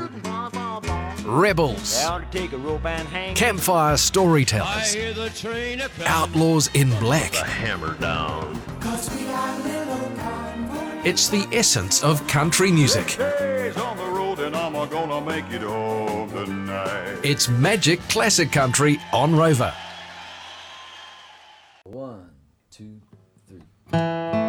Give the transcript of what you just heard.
Rebels, Down to take a rope and hang. campfire storytellers, outlaws in black. Hammer down. It's the essence of country music. Days on the road and I'm gonna make it home tonight. It's magic classic country on Rover. 1, 2, 3.